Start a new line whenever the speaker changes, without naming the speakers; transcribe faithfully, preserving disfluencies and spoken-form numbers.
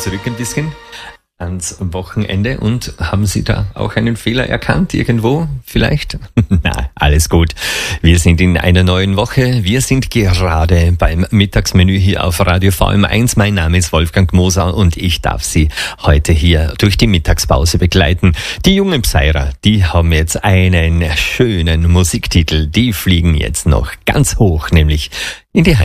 zurück ein bisschen ans Wochenende und haben Sie da auch einen Fehler erkannt irgendwo vielleicht? Na, alles gut. Wir sind in einer neuen Woche. Wir sind gerade beim Mittagsmenü hier auf Radio V M eins. Mein Name ist Wolfgang Moser und ich darf Sie heute hier durch die Mittagspause begleiten. Die jungen Psyrer, die haben jetzt einen schönen Musiktitel. Die fliegen jetzt noch ganz hoch, nämlich in die